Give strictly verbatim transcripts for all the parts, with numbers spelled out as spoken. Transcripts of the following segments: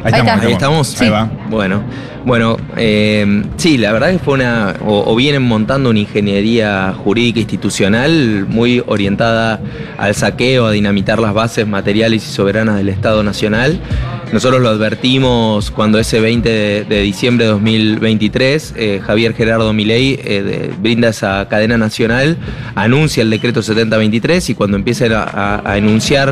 Ahí, Ahí estamos, ahí estamos. Sí. Ahí va. Bueno, bueno eh, sí, la verdad que fue una, o, o vienen montando una ingeniería jurídica institucional muy orientada al saqueo, a dinamitar las bases materiales y soberanas del Estado Nacional. Nosotros lo advertimos cuando ese veinte de, de diciembre de dos mil veintitrés, eh, Javier Gerardo Milei eh, de, brinda esa cadena nacional, anuncia el decreto setenta veintitrés y cuando empieza a, a, a enunciar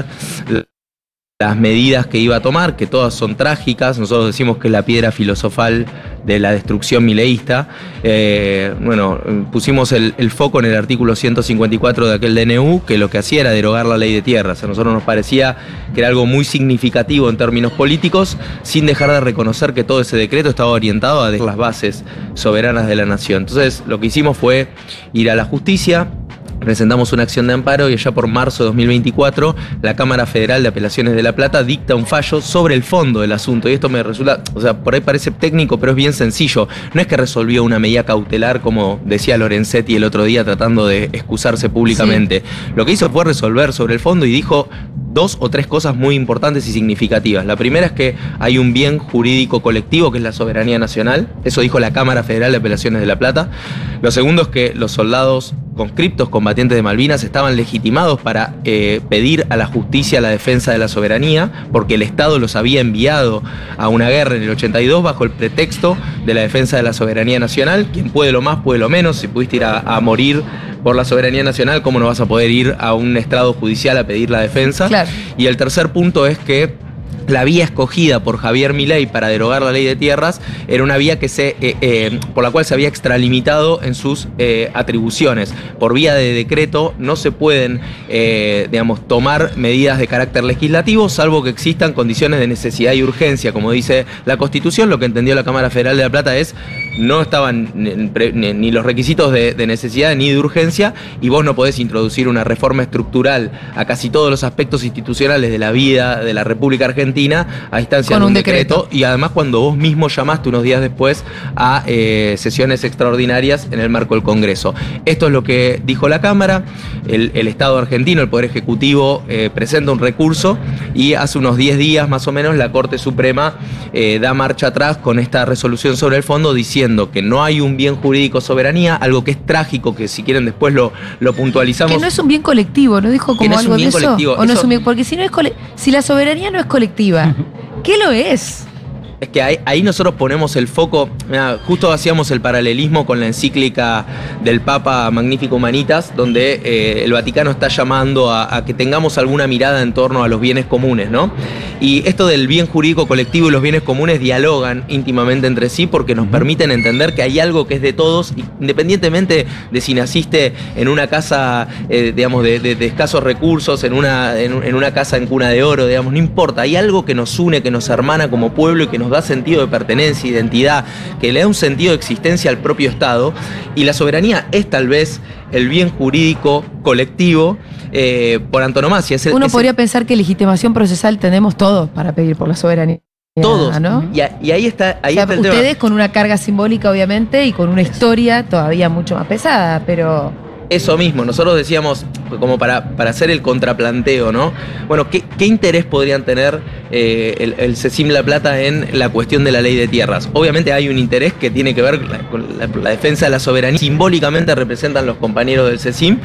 las medidas que iba a tomar, que todas son trágicas, nosotros decimos que es la piedra filosofal de la destrucción mileísta. Eh, bueno, pusimos el, el foco en el artículo ciento cincuenta y cuatro de aquel D N U, que lo que hacía era derogar la ley de tierras. A nosotros nos parecía que era algo muy significativo en términos políticos, sin dejar de reconocer que todo ese decreto estaba orientado a las bases soberanas de la nación. Entonces, lo que hicimos fue ir a la justicia, presentamos una acción de amparo y allá por marzo de dos mil veinticuatro la Cámara Federal de Apelaciones de La Plata dicta un fallo sobre el fondo del asunto. Y esto me resulta, o sea, por ahí parece técnico, pero es bien sencillo. No es que resolvió una medida cautelar, como decía Lorenzetti el otro día tratando de excusarse públicamente. Sí. Lo que hizo fue resolver sobre el fondo y dijo dos o tres cosas muy importantes y significativas. La primera es que hay un bien jurídico colectivo que es la soberanía nacional. Eso dijo la Cámara Federal de Apelaciones de La Plata. Lo segundo es que los soldados conscriptos combatientes de Malvinas estaban legitimados para eh, pedir a la justicia la defensa de la soberanía, porque el Estado los había enviado a una guerra en el ochenta y dos bajo el pretexto de la defensa de la soberanía nacional. Quien puede lo más, puede lo menos. Si pudiste ir a, a morir por la soberanía nacional, ¿cómo no vas a poder ir a un estrado judicial a pedir la defensa? Claro. Y el tercer punto es que la vía escogida por Javier Milei para derogar la ley de tierras era una vía que se, eh, eh, por la cual se había extralimitado en sus eh, atribuciones. Por vía de decreto no se pueden, eh, digamos, tomar medidas de carácter legislativo, salvo que existan condiciones de necesidad y urgencia. Como dice la Constitución, lo que entendió la Cámara Federal de La Plata es no estaban ni, ni, ni los requisitos de, de necesidad ni de urgencia, y vos no podés introducir una reforma estructural a casi todos los aspectos institucionales de la vida de la República Argentina a instancia con de un, un decreto. decreto. Y además cuando vos mismo llamaste unos días después a eh, sesiones extraordinarias en el marco del Congreso. Esto es lo que dijo la Cámara. El, el Estado argentino, el Poder Ejecutivo, eh, presenta un recurso y hace unos diez días más o menos la Corte Suprema eh, da marcha atrás con esta resolución sobre el fondo, diciendo que no hay un bien jurídico soberanía, algo que es trágico, que si quieren después lo, lo puntualizamos. Que no es un bien colectivo, ¿no dijo como no algo es un bien de eso? colectivo. ¿O no Eso... es un bien? Porque si no es cole... si la soberanía no es colectiva, ¿qué lo es? Es que ahí, ahí nosotros ponemos el foco. Mirá, justo hacíamos el paralelismo con la encíclica del Papa Magnifico Humanitas, donde eh, el Vaticano está llamando a, a que tengamos alguna mirada en torno a los bienes comunes, ¿no? Y esto del bien jurídico colectivo y los bienes comunes dialogan íntimamente entre sí, porque nos permiten entender que hay algo que es de todos, independientemente de si naciste en una casa, eh, digamos, de, de, de escasos recursos, en una, en, en una casa en cuna de oro, digamos, no importa. Hay algo que nos une, que nos hermana como pueblo y que nos da sentido de pertenencia, identidad, que le da un sentido de existencia al propio Estado, y la soberanía es tal vez el bien jurídico colectivo eh, por antonomasia. Es el, Uno es podría el, pensar que legitimación procesal tenemos todos para pedir por la soberanía. Todos, ¿no? Y, y ahí está, ahí O sea, está el ustedes tema. con una carga simbólica, obviamente, y con una historia todavía mucho más pesada, pero... Eso mismo, nosotros decíamos, como para, para hacer el contraplanteo, ¿no? Bueno, ¿qué, qué interés podrían tener eh, el, el CECIM La Plata en la cuestión de la ley de tierras? Obviamente hay un interés que tiene que ver con la, la defensa de la soberanía. Simbólicamente representan los compañeros del CECIM,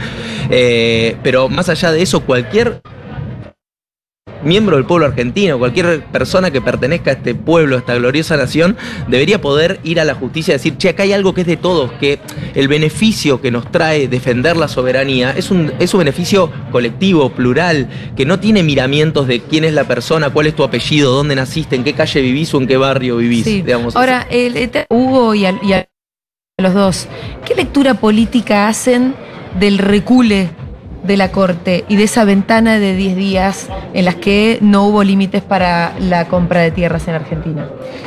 eh, pero más allá de eso, cualquier miembro del pueblo argentino, cualquier persona que pertenezca a este pueblo, a esta gloriosa nación, debería poder ir a la justicia y decir, che, acá hay algo que es de todos, que el beneficio que nos trae defender la soberanía es un, es un beneficio colectivo, plural, que no tiene miramientos de quién es la persona, cuál es tu apellido, dónde naciste, en qué calle vivís o en qué barrio vivís. Sí. Digamos, ahora, el, el, Hugo y a, y a los dos, ¿qué lectura política hacen del recule de la Corte y de esa ventana de diez días en las que no hubo límites para la compra de tierras en Argentina?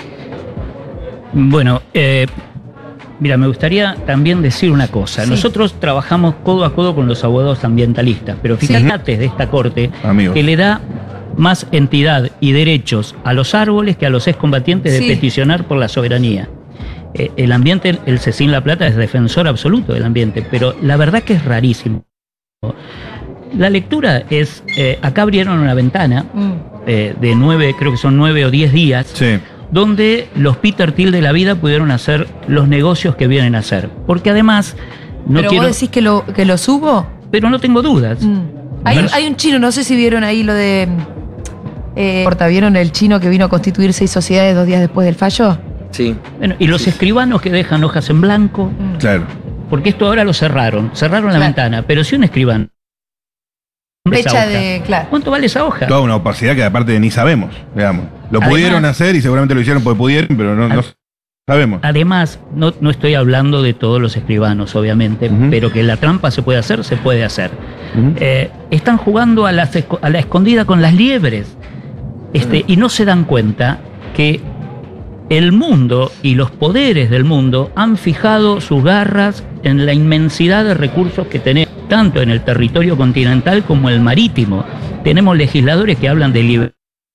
Bueno, eh, mira, me gustaría también decir una cosa. Sí. Nosotros trabajamos codo a codo con los abogados ambientalistas, pero fíjate de esta Corte Amigos. que le da más entidad y derechos a los árboles que a los excombatientes de Sí. peticionar por la soberanía. Eh, el ambiente, el CECIM La Plata es defensor absoluto del ambiente, pero la verdad que es rarísimo. La lectura es, eh, acá abrieron una ventana, Mm. eh, de nueve, creo que son nueve o diez días, Sí. donde los Peter Thiel de la vida pudieron hacer los negocios que vienen a hacer. Porque además, no ¿Pero quiero, vos decís que, lo, que los hubo? pero no tengo dudas. Mm. Hay, Bueno, hay un chino, no sé si vieron ahí lo de... Eh, Porta, ¿vieron el chino que vino a constituir seis sociedades dos días después del fallo? Sí. Bueno, y los escribanos que dejan hojas en blanco, Mm. Claro. porque esto ahora lo cerraron, cerraron la Claro. ventana, pero si un escribano... esa Fecha hoja, de... Claro. ¿Cuánto vale esa hoja? Toda una opacidad que aparte ni sabemos, digamos. Lo Además- pudieron hacer y seguramente lo hicieron porque pudieron, pero no, no sabemos. Además, no, no estoy hablando de todos los escribanos, obviamente, Ujú. pero que la trampa se puede hacer, se puede hacer. Ujú. Eh, están jugando a la, esco- a la escondida con las liebres, este, y no se dan cuenta que el mundo y los poderes del mundo han fijado sus garras en la inmensidad de recursos que tenemos, tanto en el territorio continental como el marítimo. Tenemos legisladores que hablan de liberar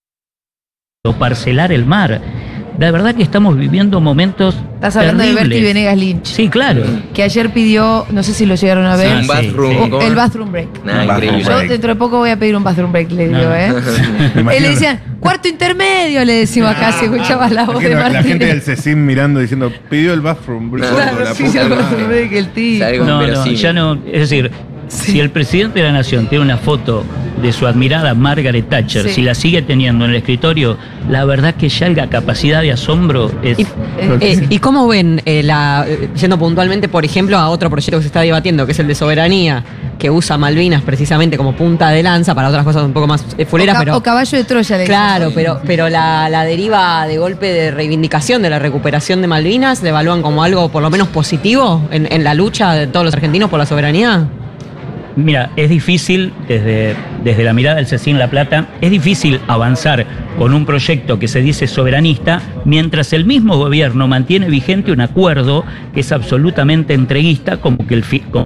o parcelar el mar. La verdad que estamos viviendo momentos Estás hablando de terribles. Bertie Venegas Lynch. Sí, claro. Que ayer pidió, no sé si lo llegaron a ver, Un Sí, bathroom. sí. ¿cómo? el bathroom break. Nah, Bathroom increíble. Yo break. dentro de poco voy a pedir un bathroom break, le digo, No. ¿eh? Me Él imagino- le decían, cuarto intermedio, le decimos acá, si escuchabas la voz de imagino a la gente del Martín. CECIN mirando diciendo, pidió el bathroom break. Claro, Gordo, la sí, puta el madre. bathroom break, el tipo. Salgo. No, no, Inverosímil. ya no. Es decir, si el presidente de la nación tiene una foto de su admirada Margaret Thatcher, Sí. si la sigue teniendo en el escritorio, la verdad que ya la capacidad de asombro es... ¿Y, eh, ¿y cómo ven, eh, la, eh, yendo puntualmente, por ejemplo, a otro proyecto que se está debatiendo, que es el de soberanía, que usa Malvinas precisamente como punta de lanza para otras cosas un poco más eh, fuleras, o, ca- pero... o caballo de Troya, le Claro, decimos. pero, pero la, la deriva de golpe de reivindicación de la recuperación de Malvinas, ¿le evalúan como algo por lo menos positivo en, en la lucha de todos los argentinos por la soberanía? Mira, es difícil, desde, desde la mirada del CECIN La Plata, es difícil avanzar con un proyecto que se dice soberanista, mientras el mismo gobierno mantiene vigente un acuerdo que es absolutamente entreguista, como que el fi- como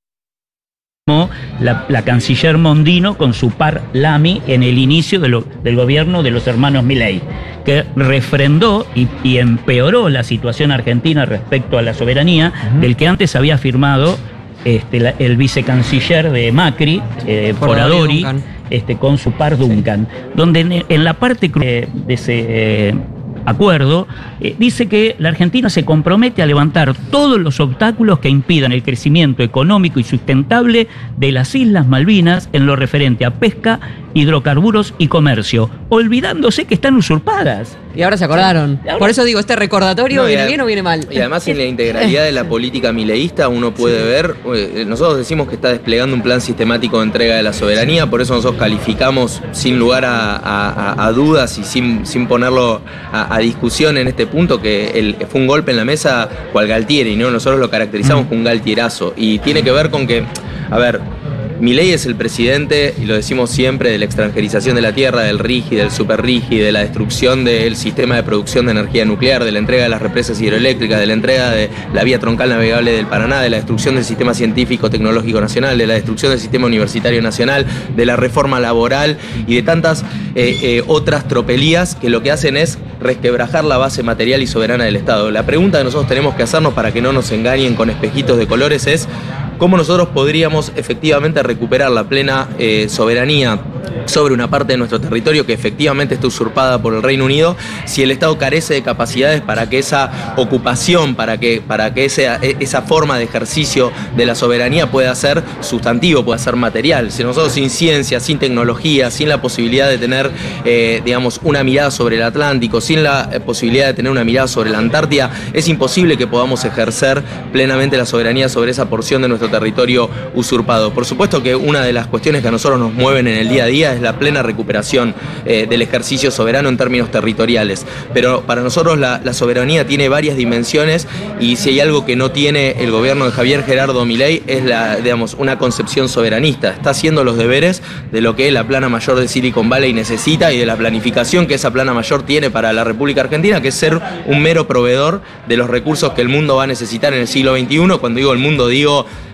la, la canciller Mondino con su par Lamy en el inicio de lo- del gobierno de los hermanos Milei, que refrendó y, y empeoró la situación argentina respecto a la soberanía del que antes había firmado este, la- el vicecanciller de Macri, eh, Foradori Foradori, Duncan. este, con su par Duncan, donde en, en la parte cru- eh, de ese eh, acuerdo eh, dice que la Argentina se compromete a levantar todos los obstáculos que impidan el crecimiento económico y sustentable de las Islas Malvinas en lo referente a pesca, hidrocarburos y comercio, olvidándose que están usurpadas. Y ahora se acordaron. Ahora- Por eso digo, ¿este recordatorio No, y viene a- bien o viene mal? Y además en la integralidad de la política mileísta uno puede ver, eh, nosotros decimos que está desplegando un plan sistemático de entrega de la soberanía, por eso nosotros calificamos sin lugar a, a- a- a dudas y sin, sin ponerlo a, a discusión en este punto que el, fue un golpe en la mesa cual Galtieri, ¿no? Nosotros lo caracterizamos como un galtierazo y tiene que ver con que, a ver, Milei es el presidente, y lo decimos siempre, de la extranjerización de la tierra, del RIGI, del superRIGI, de la destrucción del sistema de producción de energía nuclear, de la entrega de las represas hidroeléctricas, de la entrega de la vía troncal navegable del Paraná, de la destrucción del sistema científico tecnológico nacional, de la destrucción del sistema universitario nacional, de la reforma laboral y de tantas eh, eh, otras tropelías que lo que hacen es resquebrajar la base material y soberana del Estado. La pregunta que nosotros tenemos que hacernos para que no nos engañen con espejitos de colores es cómo nosotros podríamos efectivamente recuperar la plena eh, soberanía sobre una parte de nuestro territorio que efectivamente está usurpada por el Reino Unido, si el Estado carece de capacidades para que esa ocupación, para que, para que ese, esa forma de ejercicio de la soberanía pueda ser sustantivo, pueda ser material. Si nosotros sin ciencia, sin tecnología, sin la posibilidad de tener, eh, digamos, una mirada sobre el Atlántico, sin la eh, posibilidad de tener una mirada sobre la Antártida, es imposible que podamos ejercer plenamente la soberanía sobre esa porción de nuestro territorio usurpado. Por supuesto que una de las cuestiones que a nosotros nos mueven en el día a día es la plena recuperación eh, del ejercicio soberano en términos territoriales. Pero para nosotros la, la soberanía tiene varias dimensiones y si hay algo que no tiene el gobierno de Javier Gerardo Milei es la, digamos, una concepción soberanista. Está haciendo los deberes de lo que la plana mayor de Silicon Valley necesita y de la planificación que esa plana mayor tiene para la República Argentina, que es ser un mero proveedor de los recursos que el mundo va a necesitar en el siglo veintiuno. Cuando digo el mundo, digo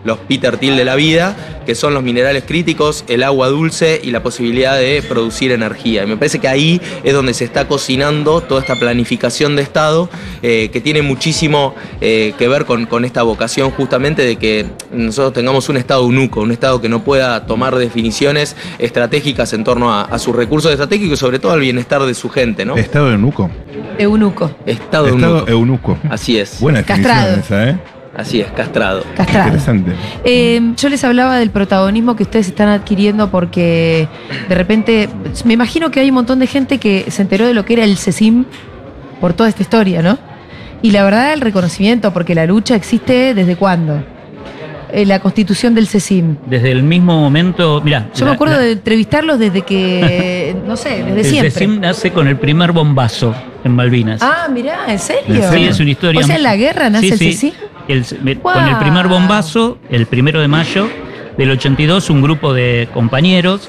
los Peter Thiel de la vida, que son los minerales críticos, el agua dulce y la posibilidad de producir energía. Y me parece que ahí es donde se está cocinando toda esta planificación de Estado, eh, que tiene muchísimo eh, que ver con, con esta vocación justamente de que nosotros tengamos un Estado eunuco, un Estado que no pueda tomar definiciones estratégicas en torno a, a sus recursos estratégicos y sobre todo al bienestar de su gente, ¿no? Estado eunuco. Eunuco. Estado, Estado eunuco. eunuco. Así es. Buena definición Castrado. esa, ¿eh? Así es, castrado. Castrado. Interesante. Eh, yo les hablaba del protagonismo que ustedes están adquiriendo porque de repente, me imagino que hay un montón de gente que se enteró de lo que era el CECIM por toda esta historia, ¿no? Y la verdad, el reconocimiento, porque la lucha existe ¿desde cuándo? Eh, la constitución del CECIM. Desde el mismo momento, mira, Yo me acuerdo de entrevistarlos desde que, no sé, desde el siempre. CECIM nace con el primer bombazo en Malvinas. Ah, mirá, ¿en serio? ¿En Sí, serio? es una historia. O sea, en la guerra nace Sí, el sí. CECIM. El- me- Wow. Con el primer bombazo, el primero de mayo del ochenta y dos, un grupo de compañeros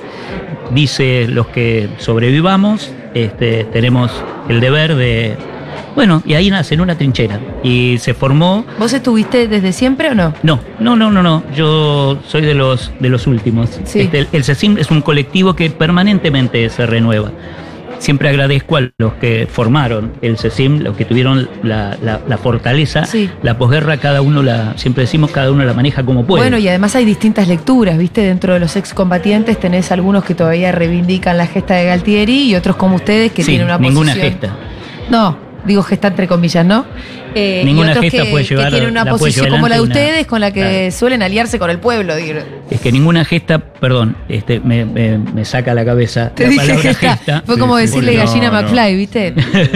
dice: los que sobrevivamos, este, tenemos el deber de. Bueno, y ahí nace en una trinchera. Y se formó. ¿Vos estuviste desde siempre o no? No, no, no, no, no. Yo soy de los de los últimos. Sí. Este, el, el CECIM es un colectivo que permanentemente se renueva. Siempre agradezco a los que formaron el CECIM, los que tuvieron la, la- la fortaleza. Sí. La posguerra, cada uno la, siempre decimos, cada uno la maneja como puede. Bueno, y además hay distintas lecturas, ¿viste? Dentro de los excombatientes tenés algunos que todavía reivindican la gesta de Galtieri y otros como ustedes que Sí, tienen una ninguna posición. gesta. No, digo gesta entre comillas, ¿no? Eh, Ninguna y otros gesta que, puede llevar- que tienen una la puede posición llevar como la de adelante una- ustedes con la que Claro. suelen aliarse con el pueblo, digo. Es que ninguna gesta, perdón, este, me, me- me saca la cabeza Te la dije palabra gesta. gesta. Fue Sí, como sí, decirle porque- gallina no, no. McFly, ¿viste?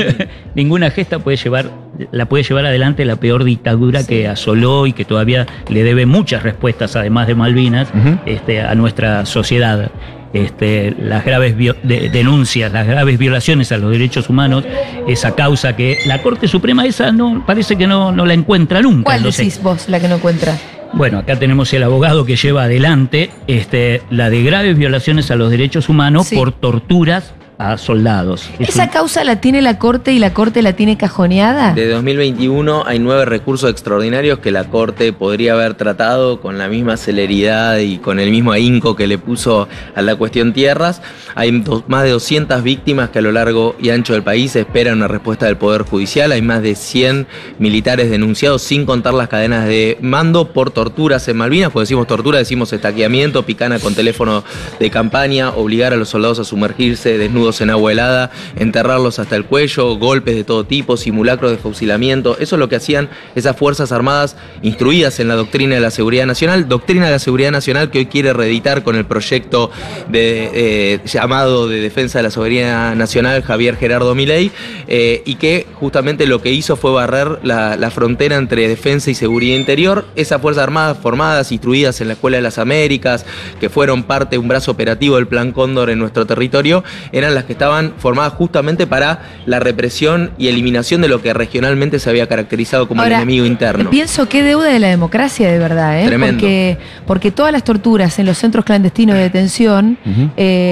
Ninguna gesta puede llevar, la puede llevar adelante la peor dictadura que asoló y que todavía le debe muchas respuestas, además de Malvinas, Ujú. este, a nuestra sociedad. Este, las graves vio- de- denuncias, las graves violaciones a los derechos humanos, esa causa que la Corte Suprema esa no parece que no, no la encuentra nunca. ¿Cuál no sé. decís vos, la que no encuentra? Bueno, acá tenemos el abogado que lleva adelante este, la de graves violaciones a los derechos humanos Sí. por torturas a soldados. Es ¿Esa un- causa la tiene la Corte y la Corte la tiene cajoneada? De dos mil veintiuno hay nueve recursos extraordinarios que la Corte podría haber tratado con la misma celeridad y con el mismo ahínco que le puso a la cuestión tierras. Hay do- más de doscientas víctimas que a lo largo y ancho del país esperan una respuesta del Poder Judicial. Hay más de cien militares denunciados, sin contar las cadenas de mando por torturas en Malvinas. Cuando decimos tortura, decimos estaqueamiento, picana con teléfono de campaña, obligar a los soldados a sumergirse desnudos en agua helada, enterrarlos hasta el cuello, golpes de todo tipo, simulacros de fusilamiento. Eso es lo que hacían esas Fuerzas Armadas instruidas en la doctrina de la seguridad nacional, doctrina de la seguridad nacional que hoy quiere reeditar con el proyecto de, eh, llamado de defensa de la soberanía nacional Javier Gerardo Milei, eh, y que justamente lo que hizo fue barrer la, la frontera entre defensa y seguridad interior. Esas Fuerzas Armadas formadas, instruidas en la Escuela de las Américas, que fueron parte de un brazo operativo del Plan Cóndor en nuestro territorio, eran las que estaban formadas justamente para la represión y eliminación de lo que regionalmente se había caracterizado como Ahora, el enemigo interno. Pienso qué deuda de la democracia, de verdad, ¿eh? Tremendo. Porque, porque todas las torturas en los centros clandestinos de detención, Ujú.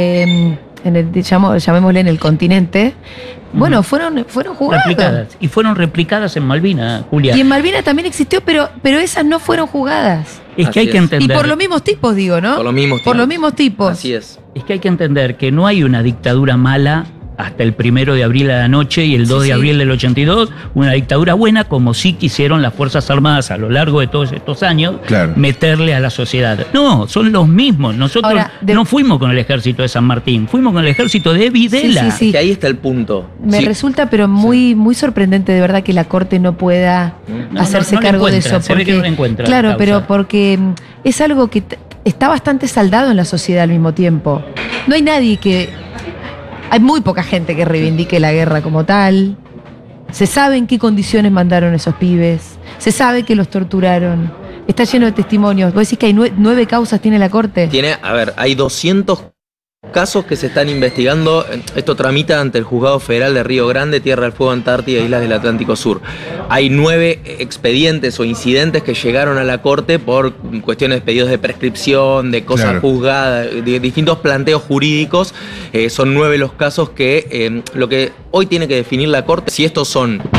eh, en el, llamo- llamémosle en el continente, bueno, fueron, fueron jugadas. replicadas. Y fueron replicadas en Malvinas, Julia. Y en Malvinas también existió, pero, pero esas no fueron jugadas. Es que hay Así que es. entender. Y por los mismos tipos, digo, ¿no? Por los mismos Por tipos. los mismos tipos. Así es. Es que hay que entender que no hay una dictadura mala hasta el primero de abril a la noche y el dos Sí, de sí. abril del ochenta y dos, una dictadura buena, como sí quisieron las Fuerzas Armadas a lo largo de todos estos años, Claro. meterle a la sociedad. No, son los mismos. Nosotros Ahora, de- no fuimos con el ejército de San Martín, fuimos con el ejército de Videla. Sí, sí, sí. Que ahí está el punto. Me Sí. resulta, pero muy, muy sorprendente de verdad que la Corte no pueda No, hacerse no, no le cargo de encuentra, eso. se ve que no le encuentra la claro, causa. pero porque mm, es algo que t- está bastante saldado en la sociedad al mismo tiempo. No hay nadie que... Hay muy poca gente que reivindique la guerra como tal. Se sabe en qué condiciones mandaron esos pibes. Se sabe que los torturaron. Está lleno de testimonios. Vos decís que hay nue- nueve causas tiene la Corte. Tiene, a ver, hay doscientos casos que se están investigando. Esto tramita ante el Juzgado Federal de Río Grande, Tierra del Fuego, Antártida e Islas del Atlántico Sur. Hay nueve expedientes o incidentes que llegaron a la Corte por cuestiones de pedidos de prescripción, de cosas Claro. juzgadas, de distintos planteos jurídicos. Eh, son nueve los casos que eh, lo que hoy tiene que definir la Corte, si estos son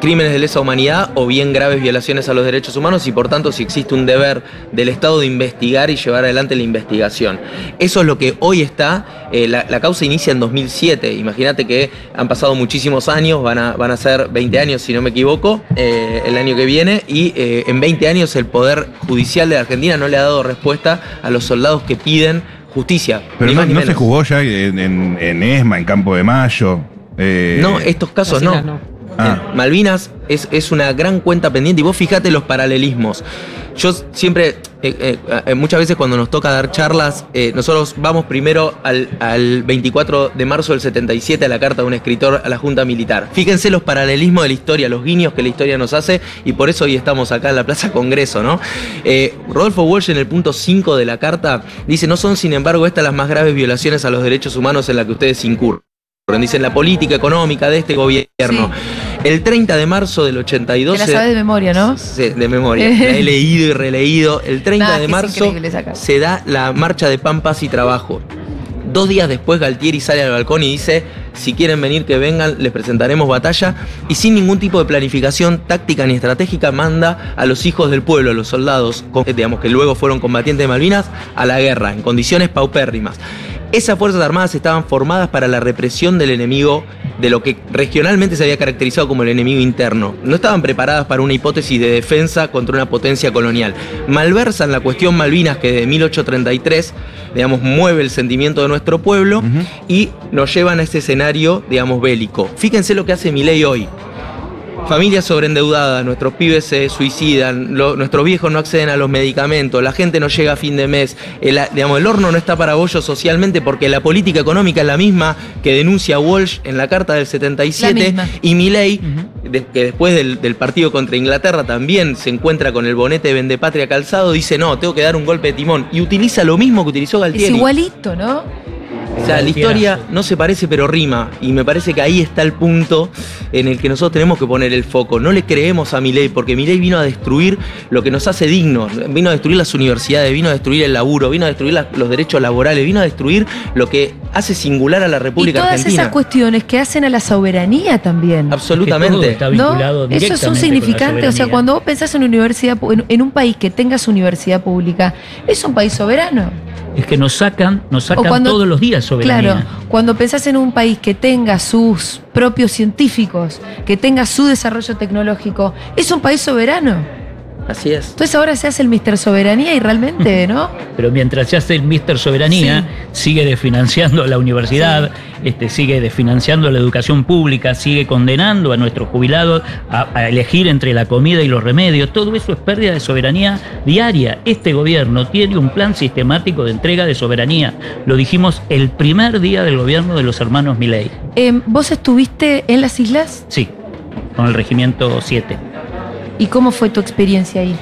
crímenes de lesa humanidad o bien graves violaciones a los derechos humanos, y por tanto si existe un deber del Estado de investigar y llevar adelante la investigación. Eso es lo que hoy está. Eh, la, la causa inicia en dos mil siete. Imagínate que han pasado muchísimos años, van a, van a ser veinte años si no me equivoco, eh, el año que viene, y eh, en veinte años el Poder Judicial de Argentina no le ha dado respuesta a los soldados que piden justicia. Pero ni no, más ni no menos. se jugó ya en, en, en ESMA, en Campo de Mayo. Eh, No, estos casos Así no. la no. Ah. Eh, Malvinas es, es una gran cuenta pendiente, y vos fijate los paralelismos. Yo siempre, eh, eh, muchas veces cuando nos toca dar charlas, eh, nosotros vamos primero al, al veinticuatro de marzo del setenta y siete a la carta de un escritor a la Junta Militar. Fíjense los paralelismos de la historia, los guiños que la historia nos hace, y por eso hoy estamos acá en la Plaza Congreso, ¿no? Eh, Rodolfo Walsh, en el punto cinco de la carta, dice: no son, sin embargo, estas las más graves violaciones a los derechos humanos en las que ustedes incurren. Dicen la política económica de este gobierno. Sí. El treinta de marzo del ochenta y dos... Que la sabes de memoria, ¿no? Sí, de memoria. La he leído y releído. El treinta Nah, de que es marzo increíble esa carta. se da la marcha de Pan, Paz y Trabajo. Dos días después Galtieri sale al balcón y dice: si quieren venir, que vengan, les presentaremos batalla. Y sin ningún tipo de planificación táctica ni estratégica manda a los hijos del pueblo, a los soldados, digamos, que luego fueron combatientes de Malvinas, a la guerra, en condiciones paupérrimas. Esas Fuerzas Armadas estaban formadas para la represión del enemigo, de lo que regionalmente se había caracterizado como el enemigo interno. No estaban preparadas para una hipótesis de defensa contra una potencia colonial. Malversan la cuestión Malvinas, que de mil ochocientos treinta y tres, digamos, mueve el sentimiento de nuestro pueblo, uh-huh. y nos llevan a este escenario, digamos, bélico. Fíjense lo que hace Milei hoy. Familias sobreendeudadas, nuestros pibes se suicidan, lo, nuestros viejos no acceden a los medicamentos, la gente no llega a fin de mes, el, digamos, el horno no está para bollos socialmente, porque la política económica es la misma que denuncia Walsh en la carta del setenta y siete, y Milei, uh-huh. de, que después del, del partido contra Inglaterra también se encuentra con el bonete de Vendepatria calzado, dice: no, tengo que dar un golpe de timón, y utiliza lo mismo que utilizó Galtieri. Es igualito, ¿no? O sea, la historia no se parece, pero rima, y me parece que ahí está el punto en el que nosotros tenemos que poner el foco. No le creemos a Milei, porque Milei vino a destruir lo que nos hace dignos, vino a destruir las universidades, vino a destruir el laburo, vino a destruir la, los derechos laborales, vino a destruir lo que hace singular a la República Argentina. Y todas Argentina. esas cuestiones que hacen a la soberanía también. Absolutamente. Es que todo está vinculado ¿no? Eso es un directamente significante, con la o sea, cuando vos pensás en universidad, en, en un país que tenga su universidad pública, es un país soberano. Es que nos sacan, nos sacan cuando, todos los días soberanía. Claro, cuando pensás en un país que tenga sus propios científicos, que tenga su desarrollo tecnológico, es un país soberano. Así es. Entonces ahora se hace el míster Soberanía y realmente, ¿no? Pero mientras se hace el míster Soberanía, sí. sigue desfinanciando la universidad, sí. este, sigue desfinanciando la educación pública, sigue condenando a nuestros jubilados a, a elegir entre la comida y los remedios. Todo eso es pérdida de soberanía diaria. Este gobierno tiene un plan sistemático de entrega de soberanía. Lo dijimos el primer día del gobierno de los hermanos Milei. Eh, ¿Vos estuviste en las islas? Sí, con el regimiento siete. ¿Y cómo fue tu experiencia ahí?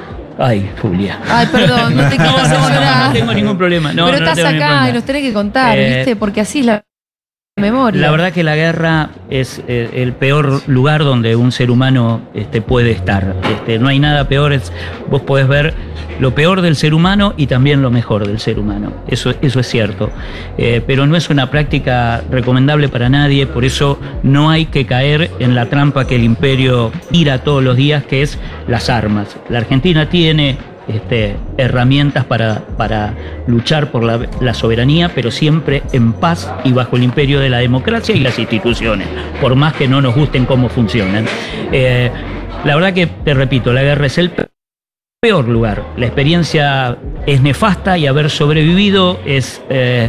Ay, Julia. Ay, perdón, no te quiero no, hacer no, llorar. No, no tengo ningún problema. No, Pero no, estás no acá y nos tenés que contar, eh, ¿viste? Porque así es la memoria. La verdad que la guerra es eh, el peor lugar donde un ser humano este, puede estar. Este, no hay nada peor. Es, vos podés ver lo peor del ser humano y también lo mejor del ser humano. Eso, eso es cierto. Eh, pero no es una práctica recomendable para nadie. Por eso no hay que caer en la trampa que el imperio tira todos los días, que es las armas. La Argentina tiene Este, herramientas para, para luchar por la, la soberanía, pero siempre en paz y bajo el imperio de la democracia y las instituciones, por más que no nos gusten cómo funcionan. Eh, la verdad que, te repito, la guerra es el peor lugar. La experiencia es nefasta y haber sobrevivido es... Eh,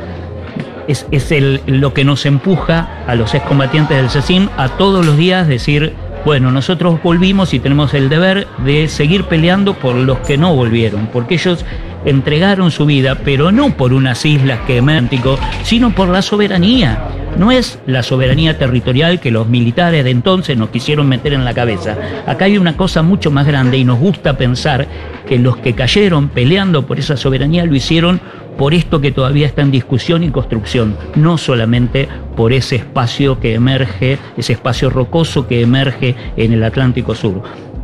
es, es el, lo que nos empuja a los excombatientes del CECIM a todos los días decir: bueno, nosotros volvimos y tenemos el deber de seguir peleando por los que no volvieron, porque ellos entregaron su vida, pero no por unas islas que México, sino por la soberanía. No es la soberanía territorial que los militares de entonces nos quisieron meter en la cabeza. Acá hay una cosa mucho más grande y nos gusta pensar que los que cayeron peleando por esa soberanía lo hicieron por esto que todavía está en discusión y construcción, no solamente por ese espacio que emerge, ese espacio rocoso que emerge en el Atlántico Sur.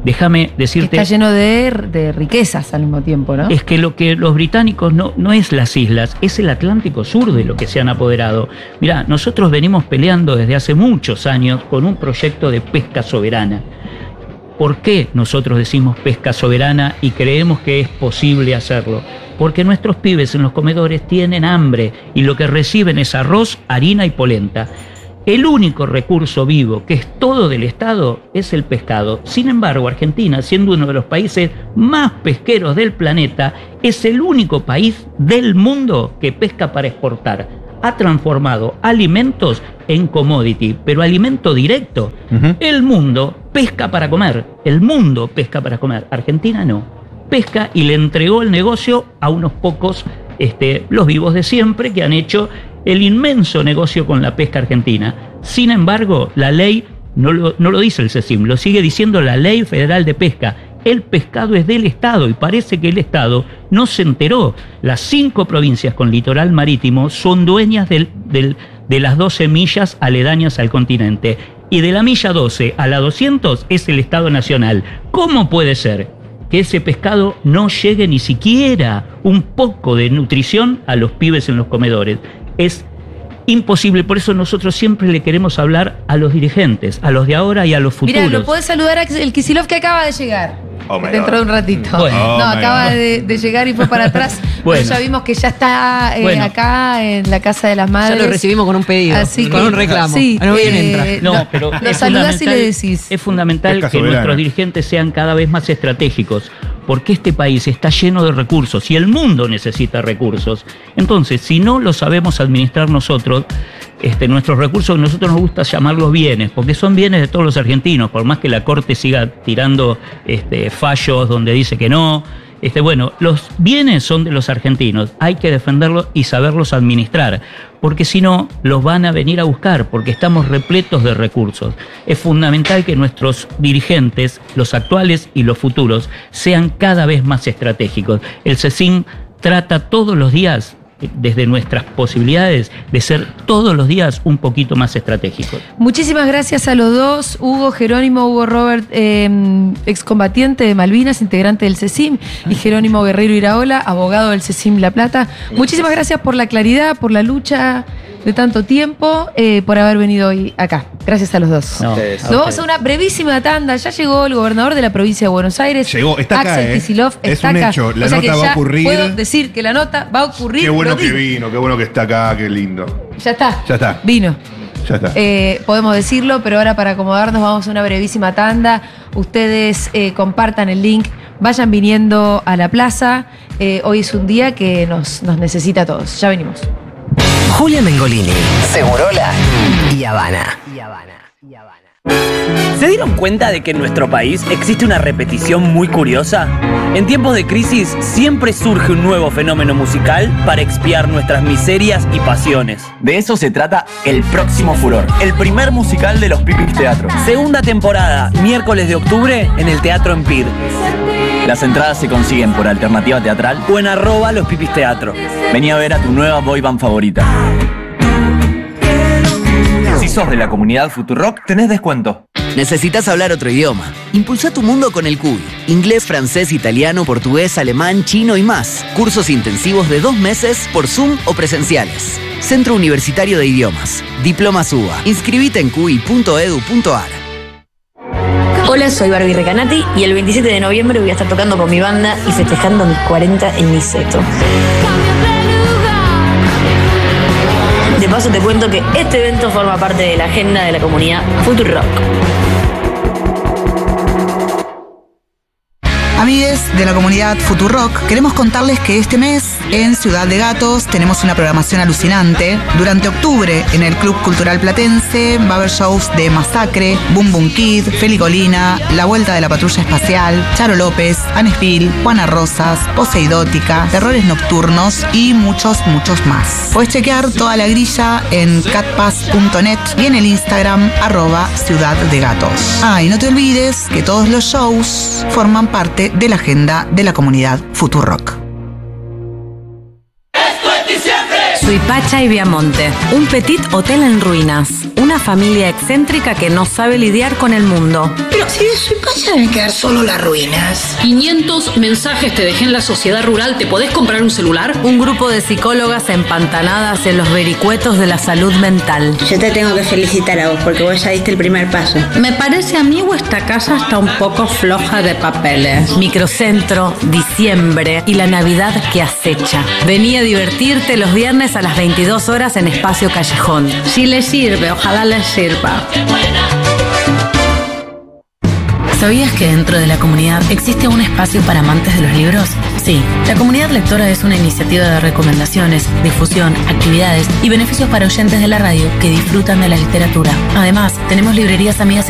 déjame decirte... Está lleno de, de riquezas al mismo tiempo, ¿no? Es que lo que los británicos no, no es las islas, es el Atlántico Sur de lo que se han apoderado. Mirá, nosotros venimos peleando desde hace muchos años con un proyecto de pesca soberana. ¿Por qué nosotros decimos pesca soberana y creemos que es posible hacerlo? Porque nuestros pibes en los comedores tienen hambre y lo que reciben es arroz, harina y polenta. El único recurso vivo, que es todo del Estado, es el pescado. Sin embargo, Argentina, siendo uno de los países más pesqueros del planeta, es el único país del mundo que pesca para exportar. Ha transformado alimentos en commodity, pero alimento directo. Uh-huh. El mundo pesca para comer, el mundo pesca para comer. Argentina no. Pesca y le entregó el negocio a unos pocos, este, los vivos de siempre, que han hecho el inmenso negocio con la pesca argentina. Sin embargo, la ley no lo, no lo dice el CECIM, lo sigue diciendo la Ley Federal de Pesca. El pescado es del Estado y parece que el Estado no se enteró. Las cinco provincias con litoral marítimo son dueñas del, del, de las doce millas aledañas al continente. Y de la milla doce a la doscientos es el Estado Nacional. ¿Cómo puede ser que ese pescado no llegue ni siquiera un poco de nutrición a los pibes en los comedores? Es imposible, por eso nosotros siempre le queremos hablar a los dirigentes, a los de ahora y a los futuros. Mira, lo podés saludar a el Kicillof que acaba de llegar. Oh dentro de un ratito. Bueno. Oh no, acaba de, de llegar y fue para atrás. Bueno. Ya vimos que ya está eh, Bueno. acá en la Casa de las Madres. Ya lo recibimos con un pedido, Así con que- un reclamo. Sí, Ah, no, bien eh, entra. No, lo- pero lo es saludás y le fundamental- decís. Es fundamental Pesca que soberana. nuestros dirigentes sean cada vez más estratégicos, porque este país está lleno de recursos y el mundo necesita recursos. Entonces, si no lo sabemos administrar nosotros, este, nuestros recursos, nosotros nos gusta llamarlos bienes, porque son bienes de todos los argentinos, por más que la Corte siga tirando este, fallos donde dice que no. Este, bueno, los bienes son de los argentinos, hay que defenderlos y saberlos administrar, porque si no, los van a venir a buscar, porque estamos repletos de recursos. Es fundamental que nuestros dirigentes, los actuales y los futuros, sean cada vez más estratégicos. El CECIM trata todos los días, desde nuestras posibilidades, de ser todos los días un poquito más estratégicos. Muchísimas gracias a los dos, Hugo Jerónimo, Hugo Robert, eh, excombatiente de Malvinas, integrante del CECIM, y Jerónimo Guerrero Iraola, abogado del CECIM La Plata. Muchísimas gracias por la claridad, por la lucha de tanto tiempo, eh, por haber venido hoy acá. Gracias a los dos. No, Ustedes. a Nos vamos ustedes. a una brevísima tanda. Ya llegó el gobernador de la provincia de Buenos Aires. Llegó, está acá, Axel ¿eh? Kicillof, Es está un acá. hecho, la O sea que nota va a ya ocurrir. Puedo decir que la nota va a ocurrir. Qué bueno lo que digo. vino, qué bueno que está acá, qué lindo. Ya está. Ya está. Vino. Ya está. Eh, podemos decirlo, pero ahora para acomodarnos vamos a una brevísima tanda. Ustedes eh, compartan el link, vayan viniendo a la plaza. Eh, hoy es un día que nos, nos necesita a todos. Ya venimos. Julia Mengolini, Segurola y Habana. ¿Se dieron cuenta de que en nuestro país existe una repetición muy curiosa? En tiempos de crisis siempre surge un nuevo fenómeno musical para expiar nuestras miserias y pasiones. De eso se trata El Próximo Furor, el primer musical de los Pipis Teatro. Segunda temporada, miércoles de octubre, en el Teatro Empire. Las entradas se consiguen por Alternativa Teatral O en arroba los Pipis Teatro. Vení a ver a tu nueva boy band favorita. Si sos de la comunidad Futurock, tenés descuento. ¿Necesitas hablar otro idioma? Impulsa tu mundo con el C U I. Inglés, francés, italiano, portugués, alemán, chino y más. Cursos intensivos de dos meses por Zoom o presenciales. Centro Universitario de Idiomas. Diplomas U B A. Inscribite en Q I punto edu punto ar. Hola, soy Barbie Recanati y el veintisiete de noviembre voy a estar tocando con mi banda y festejando mis cuarenta en Niceto. De paso te cuento que este evento forma parte de la agenda de la comunidad Futurock. Amigues de la comunidad Futurock, queremos contarles que este mes en Ciudad de Gatos tenemos una programación alucinante. Durante octubre en el Club Cultural Platense va a haber shows de Masacre, Boom Boom Kid, Feli Colina, La Vuelta de la Patrulla Espacial, Charo López, Anne Spill, Juana Rosas, Poseidótica, Terrores Nocturnos y muchos, muchos más. Puedes chequear toda la grilla en catpass punto net y en el Instagram arroba Ciudad de Gatos. Ah, y no te olvides que todos los shows forman parte de la agenda de la comunidad Futurock. Suipacha y Viamonte, un petit hotel en ruinas. Una familia excéntrica que no sabe lidiar con el mundo. Pero si de Suipacha deben quedar solo las ruinas. quinientos mensajes te dejé en la sociedad rural, ¿te podés comprar un celular? Un grupo de psicólogas empantanadas en los vericuetos de la salud mental. Yo te tengo que felicitar a vos porque vos ya diste el primer paso. Me parece a mí vuestra casa está un poco floja de papeles. Microcentro, diciembre y la Navidad que acecha. Vení a divertirte los viernes a las veintidós horas en Espacio Callejón. Si les sirve, ojalá les sirva. ¿Sabías que dentro de la comunidad existe un espacio para amantes de los libros? Sí, la Comunidad Lectora es una iniciativa de recomendaciones, difusión, actividades y beneficios para oyentes de la radio que disfrutan de la literatura. Además, tenemos librerías amigas